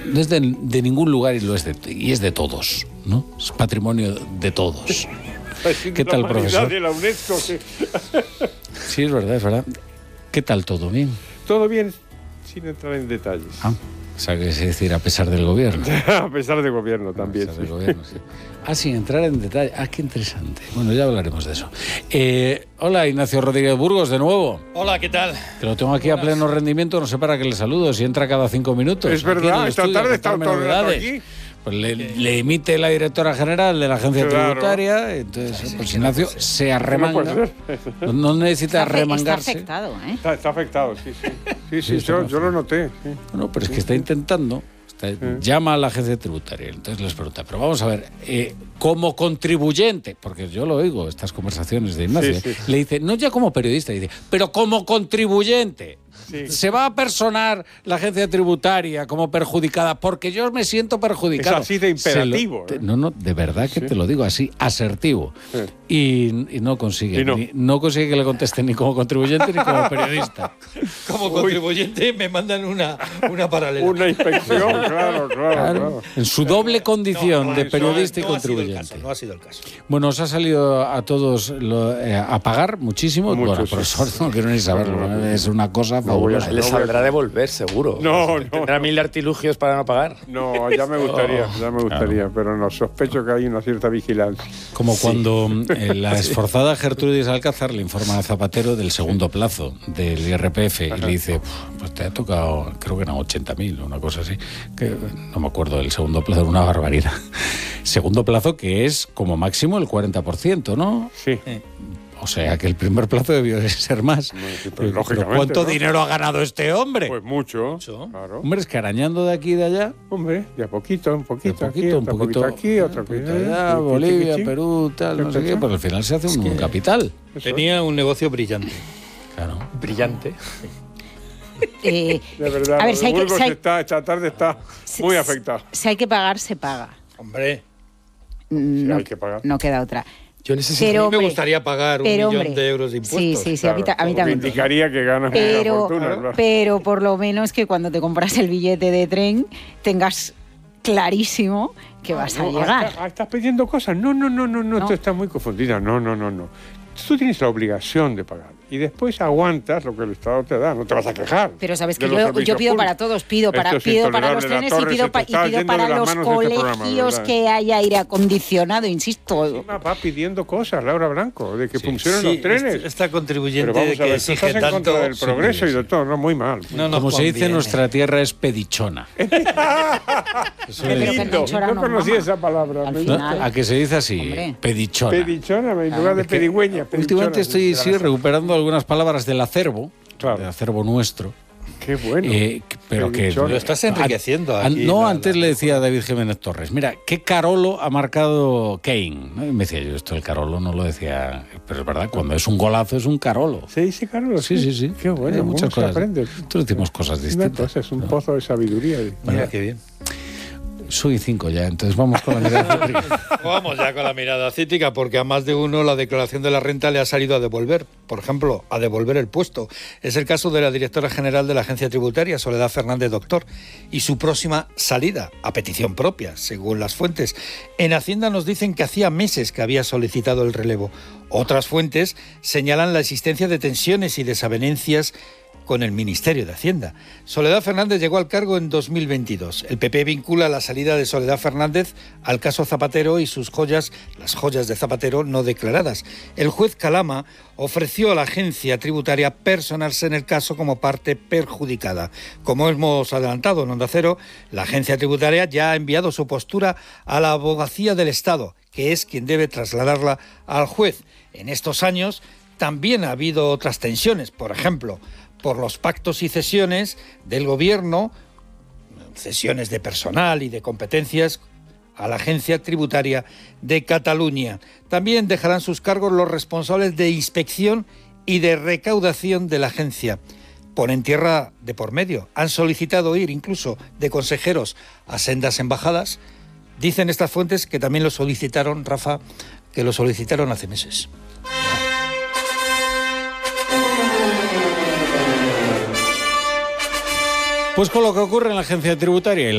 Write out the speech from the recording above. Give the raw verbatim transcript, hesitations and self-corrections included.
no es de, de ningún lugar y, lo es de, y es de todos, ¿no? Es patrimonio de todos. ¿Qué tal, profesor? De la UNESCO, sí. Sí, es verdad, es verdad. ¿Qué tal todo? ¿Bien? Todo bien, sin entrar en detalles. Ah, o sea, que es decir, a pesar del gobierno. A pesar del gobierno también. A pesar del gobierno, sí. Ah, sin entrar en detalle. Ah, qué interesante. Bueno, ya hablaremos de eso. Eh, hola, Ignacio Rodríguez Burgos, de nuevo. Hola, ¿qué tal? Que lo tengo aquí a pleno rendimiento, no sé para qué le saludo, si entra cada cinco minutos. Es verdad, esta tarde está todo el rato aquí. Pues le, le emite la directora general de la agencia Claro. tributaria, entonces Sí, sí, pues sí, Ignacio no se arremanga, no, no necesita Está, arremangarse. está afectado, ¿eh? Está, está afectado, sí, sí. Sí, sí, Sí, está yo, más yo lo noté. Sí. Bueno, pero es que está intentando, está- llama a la agencia tributaria, entonces les pregunta, pero vamos a ver, eh, como contribuyente, porque yo lo oigo, estas conversaciones de Ignacio, Sí, sí. le dice, no ya como periodista, dice, pero como contribuyente. Sí. Se va a personar la agencia tributaria como perjudicada porque yo me siento perjudicado. Es así de imperativo, Se lo- ¿eh? no, no, de verdad que Sí. te lo digo así, asertivo. Sí. Y, y no consigue. Y no. Ni- no consigue que le conteste ni como contribuyente ni como periodista. Como contribuyente me mandan una, una paralela. Una inspección, claro, claro, Claro, claro. en su doble condición No, de eso periodista no y ha sido el contribuyente. caso, no ha sido el caso. Bueno, os ha salido a todos lo- eh, a pagar muchísimo. Mucho, bueno, sí. profesor, no quiero ni saberlo. No, no, es una cosa no voy a- fabulosa. Le No voy saldrá a devolver, seguro. No, no, Tendrá no. mil artilugios para no pagar. No, ya me gustaría, ya me gustaría, pero no, sospecho que hay una cierta vigilancia. Como cuando eh, la esforzada Gertrudis Alcázar le informa a Zapatero del segundo plazo del I R P F y le dice, pues te ha tocado, creo que eran ochenta mil o una cosa así, que no me acuerdo del segundo plazo, era una barbaridad. Segundo plazo que es como máximo el cuarenta por ciento, ¿no? Sí. O sea que el primer plazo debió de ser más. sí, pero Pero lógicamente, ¿cuánto ¿no? dinero ha ganado este hombre? Pues mucho, Mucho. claro. Hombre, es que arañando de aquí y de allá. Hombre, de a poquito, un poquito, De poquito, aquí, un otro poquito, poquito aquí, otro un poquito poquito allá, allá, Bolivia, chiqui, chiqui. Perú, tal, no sé qué, pero al final se hace un, un capital. Eso. Tenía un negocio brillante. Claro. Brillante. Eh, De verdad, a ver, lo si de hay que, Burgos si hay- está, esta tarde está si- muy afectado. si hay que pagar, se paga. Hombre, Mm, No, hay que pagar. no queda otra. Yo necesito. Pero, a mí me hombre, gustaría pagar un pero, millón hombre, de euros de impuestos. Sí, sí, sí, a mí, ta- a mí Claro, también. porque indicaría que ganas Pero, una fortuna, claro. pero por lo menos que cuando te compras el billete de tren tengas clarísimo que vas a No, llegar. ah, está- ah, ¿Estás pidiendo cosas? No, no, no, no, no, No. tú estás muy confundida. No, no, no, no. Tú tienes la obligación de pagar y después aguantas lo que el Estado te da. No te vas a quejar. Pero sabes de que los yo, servicios yo pido para públicos. todos, pido para, Esto es pido para los intolerable. La trenes y Torre, pido, se te pa- y está pido yendo para de las los manos este programa, colegios ¿verdad? que haya aire acondicionado, insisto. Encima va pidiendo cosas, Laura Blanco, de que Sí, funcionen sí, los trenes. este- Esta contribuyente Pero vamos a que ver, tú exige estás en tanto. contra del Sí, progreso y sí. de todo, no, muy mal. No nos Como se dice en conviene. nuestra tierra, es pedichona. Eso Pero es- que Lindo. Anchora No no conocía mama. esa palabra. Al me ¿no? final. A que se dice así, Hombre. pedichona. Pedichona, en lugar de Es que pedigüeña. pedichona. Últimamente estoy sí, recuperando algunas palabras del acervo, Claro. del acervo nuestro. Qué bueno. eh, que- pero que Pedichona. Lo estás enriqueciendo An- aquí, no, la- antes la- le decía a David Jiménez Torres, mira, ¿qué Carolo ha marcado Kane? ¿No? Y me decía yo, esto el Carolo no lo decía, pero es verdad, cuando es un golazo es un Carolo. ¿Se dice, Carlos? Sí, sí, sí. Qué bueno, Hay muchas muchas cosas. cosas. Aprende. Nosotros decimos cosas Una distintas. cosa, es un pozo de sabiduría. Mira, qué bien. Soy cinco ya, entonces vamos con la mirada crítica. Vamos ya con la mirada cítica, porque a más de uno la declaración de la renta le ha salido a devolver. Por ejemplo, a devolver el puesto. Es el caso de la directora general de la Agencia Tributaria, Soledad Fernández Doctor, y su próxima salida, a petición propia, según las fuentes. En Hacienda nos dicen que hacía meses que había solicitado el relevo. Otras fuentes señalan la existencia de tensiones y desavenencias con el Ministerio de Hacienda. Soledad Fernández llegó al cargo en dos mil veintidós. El P P vincula la salida de Soledad Fernández al caso Zapatero y sus joyas, las joyas de Zapatero no declaradas. El juez Calama ofreció a la agencia tributaria personarse en el caso como parte perjudicada. Como hemos adelantado en Onda Cero, la agencia tributaria ya ha enviado su postura a la Abogacía del Estado, que es quien debe trasladarla al juez. En estos años también ha habido otras tensiones, por ejemplo, por los pactos y cesiones del gobierno, cesiones de personal y de competencias a la Agencia Tributaria de Cataluña. También dejarán sus cargos los responsables de inspección y de recaudación de la agencia. Ponen tierra de por medio. Han solicitado ir incluso de consejeros a sendas embajadas. Dicen estas fuentes que también lo solicitaron, Rafa, que lo solicitaron hace meses. Pues con lo que ocurre en la agencia tributaria y